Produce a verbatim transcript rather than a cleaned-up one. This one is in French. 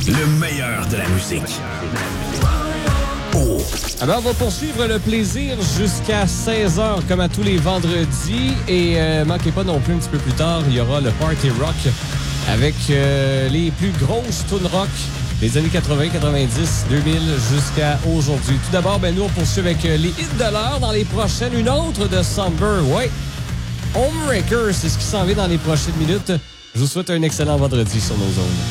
Le meilleur de la musique. Oh. Alors, on va poursuivre le plaisir jusqu'à seize heures, comme à tous les vendredis. Et euh, manquez pas non plus, un petit peu plus tard, il y aura le Party Rock avec euh, les plus grosses tunes rock des années quatre-vingts, quatre-vingt-dix, deux mille jusqu'à aujourd'hui. Tout d'abord, ben, nous, on poursuit avec euh, les hits de l'heure. Dans les prochaines, une autre de Somber. Ouais. Homewrecker, c'est ce qui s'en vient dans les prochaines minutes. Je vous souhaite un excellent vendredi sur nos ondes.